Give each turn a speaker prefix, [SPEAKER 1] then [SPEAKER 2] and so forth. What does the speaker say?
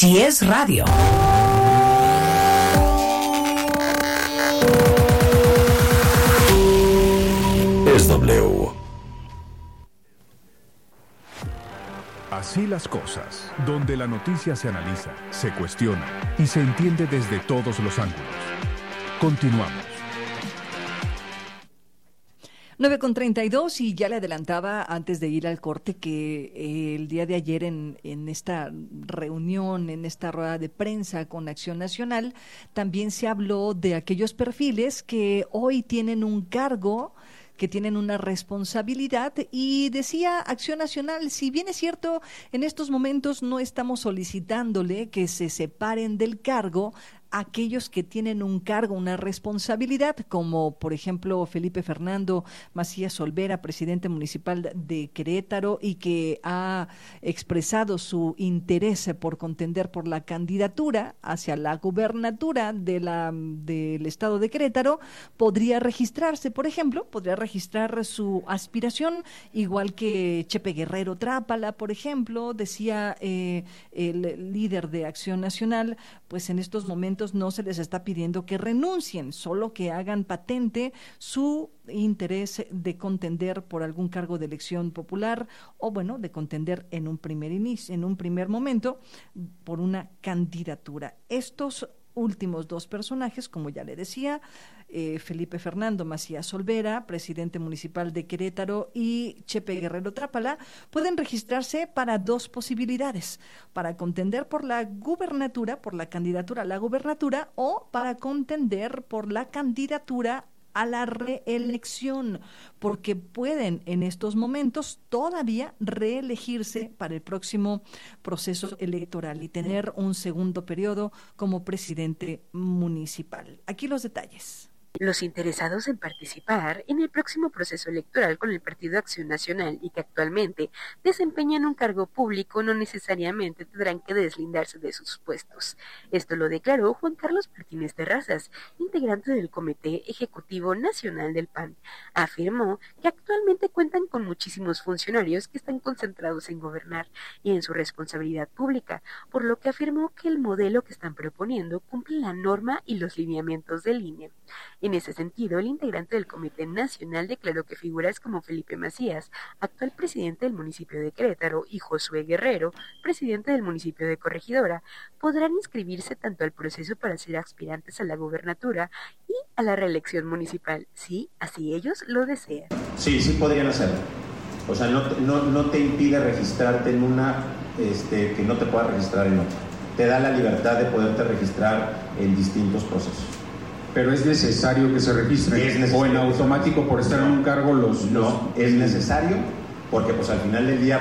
[SPEAKER 1] Si es radio.
[SPEAKER 2] Es W.
[SPEAKER 3] Así las cosas, donde la noticia se analiza, se cuestiona y se entiende desde todos los ángulos. Continuamos.
[SPEAKER 4] 9:32 y ya le adelantaba antes de ir al corte que el día de ayer en esta reunión, en esta rueda de prensa con Acción Nacional, también se habló de aquellos perfiles que hoy tienen un cargo, que tienen una responsabilidad, y decía Acción Nacional, si bien es cierto, en estos momentos no estamos solicitándole que se separen del cargo aquellos que tienen un cargo, una responsabilidad, como por ejemplo Felipe Fernando Macías Olvera, presidente municipal de Querétaro, y que ha expresado su interés por contender por la candidatura hacia la gubernatura del estado de Querétaro. Podría registrarse, por ejemplo, podría registrar su aspiración, igual que Chepe Guerrero Trápala, por ejemplo, decía el líder de Acción Nacional, pues en estos momentos no se les está pidiendo que renuncien, solo que hagan patente su interés de contender por algún cargo de elección popular, o bueno, de contender en un primer momento por una candidatura. Estos últimos dos personajes, como ya le decía, Felipe Fernando Macías Olvera, presidente municipal de Querétaro, y Chepe Guerrero Trápala, pueden registrarse para dos posibilidades: para contender por la gubernatura, por la candidatura a la gubernatura, o para contender por la candidatura a la reelección, porque pueden en estos momentos todavía reelegirse para el próximo proceso electoral y tener un segundo periodo como presidente municipal. Aquí los detalles.
[SPEAKER 5] Los interesados en participar en el próximo proceso electoral con el Partido Acción Nacional y que actualmente desempeñan un cargo público no necesariamente tendrán que deslindarse de sus puestos. Esto lo declaró Juan Carlos Martínez Terrazas, integrante del Comité Ejecutivo Nacional del PAN. Afirmó que actualmente cuentan con muchísimos funcionarios que están concentrados en gobernar y en su responsabilidad pública, por lo que afirmó que el modelo que están proponiendo cumple la norma y los lineamientos del INE. En ese sentido, el integrante del Comité Nacional declaró que figuras como Felipe Macías, actual presidente del municipio de Querétaro, y Josué Guerrero, presidente del municipio de Corregidora, podrán inscribirse tanto al proceso para ser aspirantes a la gubernatura y a la reelección municipal, si así ellos lo desean.
[SPEAKER 6] Sí podrían hacerlo. O sea, no te impide registrarte en una que no te puedas registrar en otra. Te da la libertad de poderte registrar en distintos procesos.
[SPEAKER 7] Pero es necesario que se registren, o en automático por estar en un cargo los...
[SPEAKER 6] No, es necesario porque pues al final del día